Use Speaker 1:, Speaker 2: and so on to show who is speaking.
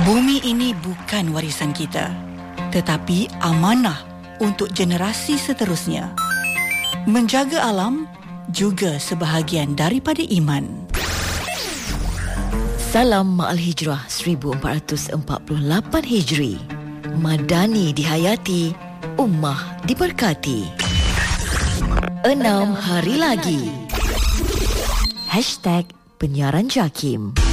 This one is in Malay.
Speaker 1: Bumi ini bukan warisan kita, tetapi amanah untuk generasi seterusnya. Menjaga alam juga sebahagian daripada iman.
Speaker 2: Salam Ma'al Hijrah 1448 Hijri. Madani dihayati, ummah diberkati. 6 hari lagi. #Penyiaran JAKIM.